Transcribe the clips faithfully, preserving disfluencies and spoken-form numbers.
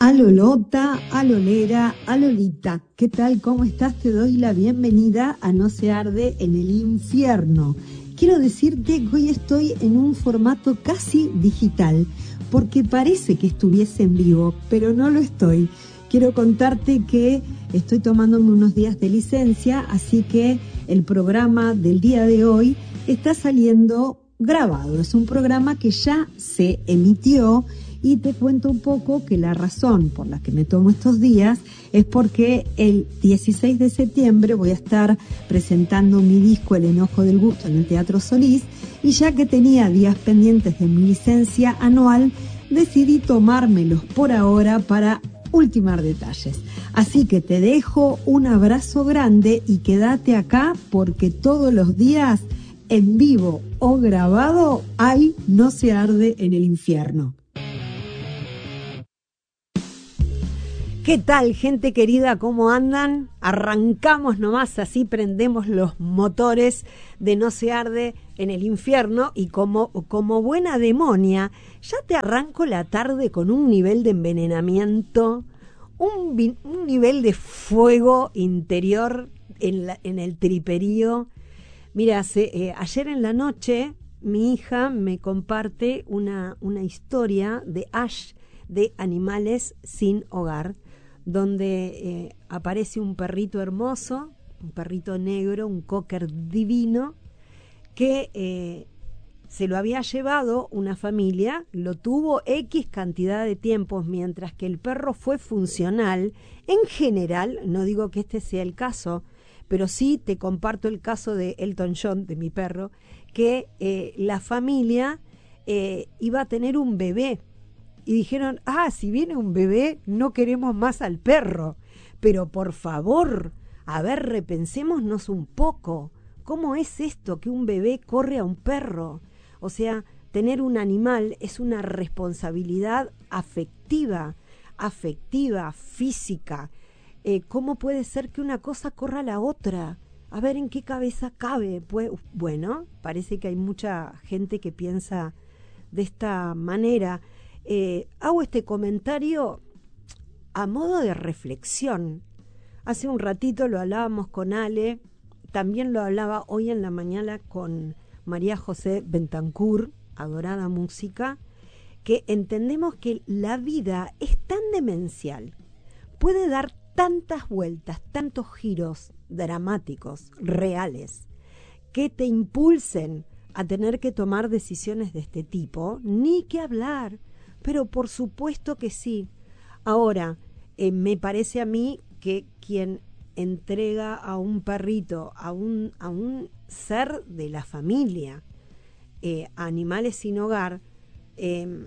A Lolota, a Lolera, a Lolita, ¿qué tal? ¿Cómo estás? Te doy la bienvenida a No se arde en el infierno. Quiero decirte que hoy estoy en un formato casi digital, porque parece que estuviese en vivo, pero no lo estoy. Quiero contarte que estoy tomándome unos días de licencia, así que el programa del día de hoy está saliendo grabado. Es un programa que ya se emitió. Y te cuento un poco que la razón por la que me tomo estos días es porque el dieciséis de septiembre voy a estar presentando mi disco El enojo del gusto en el Teatro Solís, y ya que tenía días pendientes de mi licencia anual, decidí tomármelos por ahora para ultimar detalles. Así que te dejo un abrazo grande y quédate acá, porque todos los días, en vivo o grabado, hay No se arde en el infierno. ¿Qué tal, gente querida? ¿Cómo andan? Arrancamos nomás, así prendemos los motores de No se arde en el infierno, y como, como buena demonia, ya te arranco la tarde con un nivel de envenenamiento, un, un nivel de fuego interior en, la, en el triperío. Mira, se, eh, ayer en la noche mi hija me comparte una, una historia de Ash, de Animales sin Hogar, donde eh, aparece un perrito hermoso, un perrito negro, un cocker divino, que eh, se lo había llevado una familia, lo tuvo X cantidad de tiempos, mientras que el perro fue funcional. En general, no digo que este sea el caso, pero sí te comparto el caso de Elton John, de mi perro, que eh, la familia eh, iba a tener un bebé. Y dijeron, ah, si viene un bebé, no queremos más al perro. Pero por favor, a ver, repensémonos un poco. ¿Cómo es esto que un bebé corre a un perro? O sea, tener un animal es una responsabilidad afectiva, afectiva, física. Eh, ¿Cómo puede ser que una cosa corra a la otra? A ver, ¿en qué cabeza cabe? Pues, bueno, parece que hay mucha gente que piensa de esta manera. Eh, hago este comentario a modo de reflexión. Hace un ratito lo hablábamos con Ale, también lo hablaba hoy en la mañana con María José Bentancur, adorada música, que entendemos que la vida es tan demencial, puede dar tantas vueltas, tantos giros dramáticos, reales, que te impulsen a tener que tomar decisiones de este tipo, ni que hablar. Pero por supuesto que sí. Ahora, eh, me parece a mí que quien entrega a un perrito, a un, a un ser de la familia, eh, a Animales sin Hogar, eh,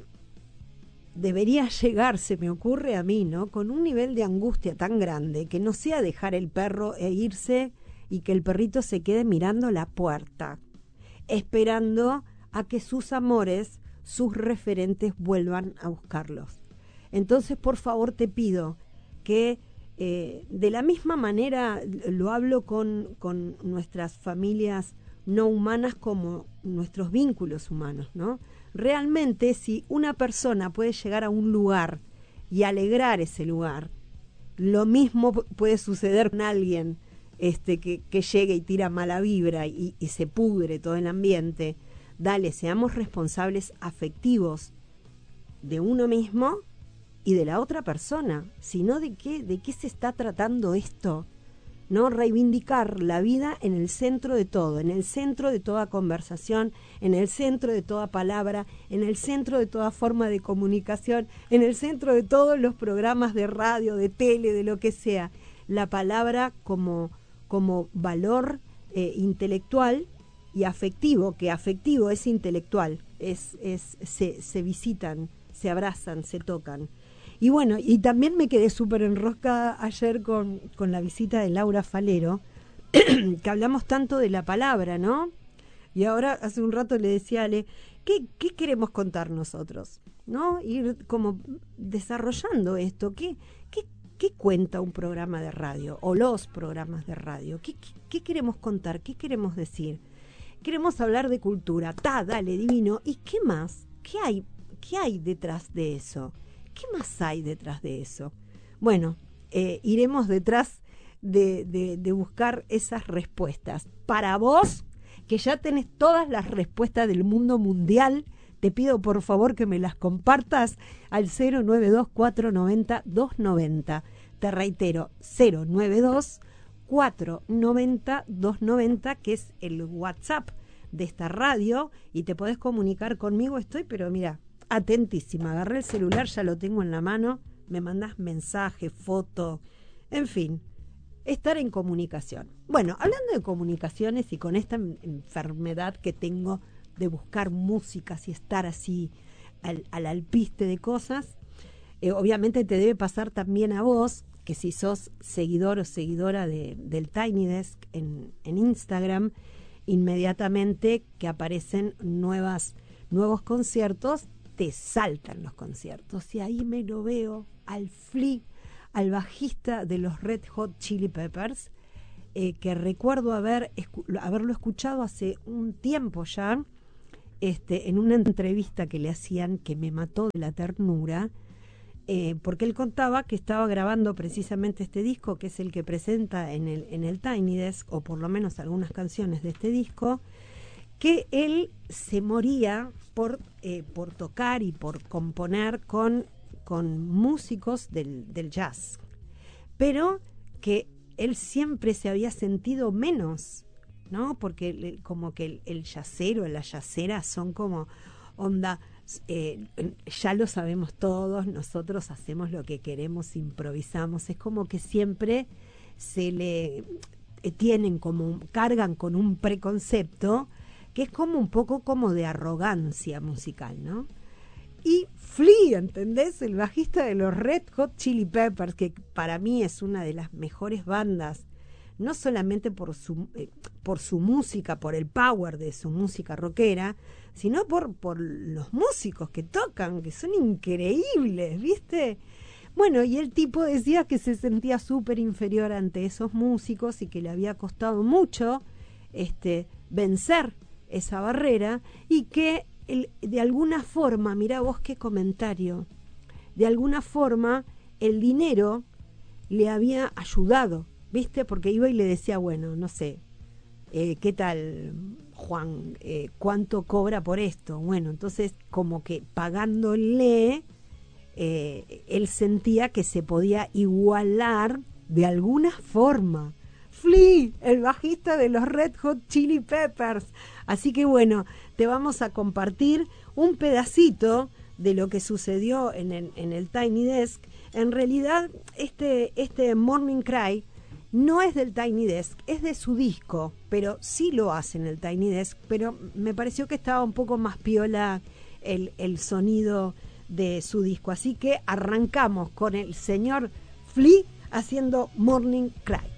debería llegar, se me ocurre a mí, ¿no?, con un nivel de angustia tan grande, que no sea dejar el perro e irse y que el perrito se quede mirando la puerta, esperando a que sus amores, sus referentes, vuelvan a buscarlos. Entonces, por favor, te pido que eh, de la misma manera lo hablo con, con nuestras familias no humanas como nuestros vínculos humanos, ¿no? Realmente, si una persona puede llegar a un lugar y alegrar ese lugar, lo mismo puede suceder con alguien este, que, que llegue y tira mala vibra y, y se pudre todo el ambiente. Dale, seamos responsables afectivos de uno mismo y de la otra persona. Si no, ¿de qué, de qué se está tratando esto? ¿No? Reivindicar la vida en el centro de todo, en el centro de toda conversación, en el centro de toda palabra, en el centro de toda forma de comunicación, en el centro de todos los programas de radio, de tele, de lo que sea. La palabra como, como valor eh, intelectual y afectivo, que afectivo es intelectual, es, es, se, se visitan, se abrazan, se tocan. Y bueno, y también me quedé súper enroscada ayer con, con la visita de Laura Falero, que hablamos tanto de la palabra, ¿no? Y ahora, hace un rato le decía a Ale, ¿qué, qué queremos contar nosotros? ¿No? Ir como desarrollando esto. ¿Qué, qué, qué cuenta un programa de radio? O los programas de radio. ¿Qué, qué, qué queremos contar? ¿Qué queremos decir? Queremos hablar de cultura. Ta, dale, divino. ¿Y qué más? ¿Qué hay, qué hay detrás de eso? ¿qué más hay detrás de eso? Bueno, eh, iremos detrás de, de, de buscar esas respuestas. Para vos, que ya tenés todas las respuestas del mundo mundial, te pido por favor que me las compartas al cero nueve dos, cuatro nueve cero, dos nueve cero. Te reitero, cero nueve dos, cuatro nueve cero, dos nueve cero, que es el WhatsApp de esta radio, y te podés comunicar conmigo. Estoy, pero mira, atentísima. Agarré el celular, ya lo tengo en la mano, me mandás mensaje, foto, en fin, estar en comunicación. Bueno, hablando de comunicaciones y con esta enfermedad que tengo de buscar músicas y estar así al, al alpiste de cosas, eh, obviamente te debe pasar también a vos, que si sos seguidor o seguidora de, del Tiny Desk en, en Instagram, inmediatamente que aparecen nuevas, nuevos conciertos, te saltan los conciertos. Y ahí me lo veo al Flea, al bajista de los Red Hot Chili Peppers, eh, que recuerdo haber escu- haberlo escuchado hace un tiempo ya, este, en una entrevista que le hacían, que me mató de la ternura, eh, porque él contaba que estaba grabando precisamente este disco, que es el que presenta en el, en el Tiny Desk, o por lo menos algunas canciones de este disco, que él se moría por, eh, por tocar y por componer con, con músicos del, del jazz, pero que él siempre se había sentido menos, ¿no? Porque el, como que el, el jazzero, la jazzera son como onda, eh, ya lo sabemos todos, nosotros hacemos lo que queremos, improvisamos, es como que siempre se le eh, tienen como, cargan con un preconcepto que es como un poco como de arrogancia musical, ¿no? Y Flea, ¿entendés? El bajista de los Red Hot Chili Peppers, que para mí es una de las mejores bandas, no solamente por su, eh, por su música, por el power de su música rockera, sino por, por los músicos que tocan, que son increíbles, ¿viste? Bueno, y el tipo decía que se sentía súper inferior ante esos músicos y que le había costado mucho este, vencer esa barrera, y que el, de alguna forma, mirá vos qué comentario, de alguna forma el dinero le había ayudado, ¿viste? Porque iba y le decía, bueno, no sé, eh, ¿qué tal, Juan? Eh, ¿Cuánto cobra por esto? Bueno, entonces como que pagándole, eh, él sentía que se podía igualar de alguna forma. Flea, el bajista de los Red Hot Chili Peppers. Así que bueno, te vamos a compartir un pedacito de lo que sucedió en el, en el Tiny Desk. En realidad, este, este Morning Cry no es del Tiny Desk, es de su disco, pero sí lo hace en el Tiny Desk, pero me pareció que estaba un poco más piola el, el sonido de su disco. Así que arrancamos con el señor Flea haciendo Morning Cry.